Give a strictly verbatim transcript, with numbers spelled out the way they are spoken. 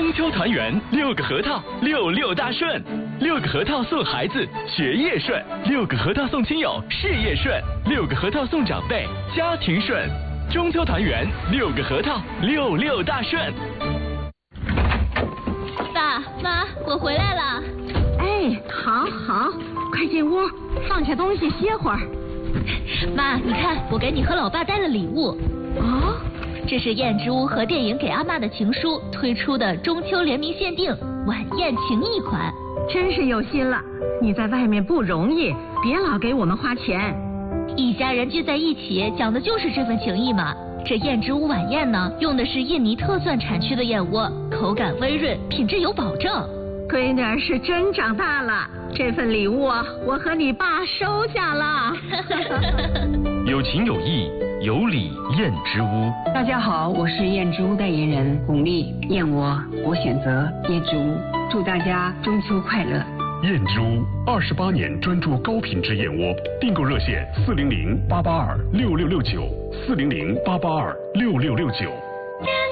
中秋团圆，六个核桃，六六大顺。六个核桃送孩子，学业顺；六个核桃送亲友，事业顺；六个核桃送长辈，家庭顺。中秋团圆，六个核桃，六六大顺。 爸妈，我回来了。 哎，好好，快进屋，放下东西歇会儿。 妈，你看，我给你和老爸带了礼物。 哦， 这是燕之屋和电影给阿嬷的情书推出的中秋联名限定晚宴情谊款。 真是有心了，你在外面不容易，别老给我们花钱。 一家人聚在一起，讲的就是这份情谊嘛。这燕之屋晚宴呢，用的是印尼特蒜产区的燕窝，口感微润，品质有保证。 闺女儿是真长大了，这份礼物啊，我和你爸收下了。 有情有义，有礼燕之屋。 大家好，我是燕之屋代言人巩俐，燕窝我选择燕之屋，祝大家中秋快乐。 燕之屋二十八年专注高品质燕窝，订购热线四零零八八二六六六九，四零零八八二六六六九。